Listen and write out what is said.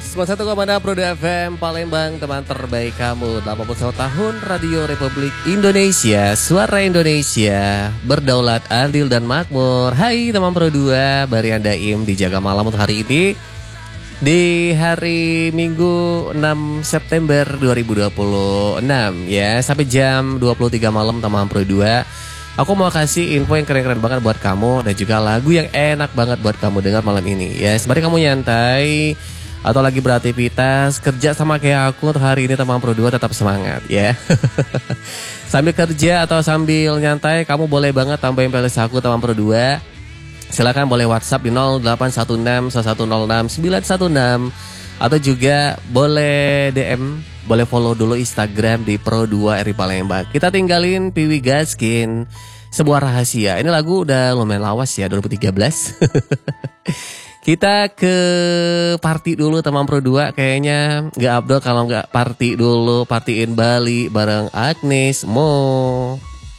101,6 Pro FM Palembang, teman terbaik kamu. 81 tahun Radio Republik Indonesia, suara Indonesia, berdaulat, adil dan makmur. Hai teman Pro 2, Barian Daim di Jaga Malam untuk hari ini. Di hari Minggu 6 September 2026 ya, sampai jam 23 malam teman Pro 2. Aku mau kasih info yang keren-keren banget buat kamu dan juga lagu yang enak banget buat kamu dengar malam ini ya. Sembari kamu nyantai atau lagi beraktivitas kerja sama kayak aku untuk hari ini teman Pro 2, tetap semangat ya. Sambil kerja atau sambil nyantai kamu boleh banget tambahin playlist aku teman Pro 2. Silakan boleh WhatsApp di 0816 1106 916 atau juga boleh DM, boleh follow dulu Instagram di Pro 2 RI Palembang. Kita tinggalin Piwi Gaskin, sebuah rahasia. Ini lagu udah lumayan lawas ya, 2013. Kita ke party dulu teman Pro 2. Kayaknya gak abdol kalau gak party dulu. Partyin Bali bareng Agnes Mo.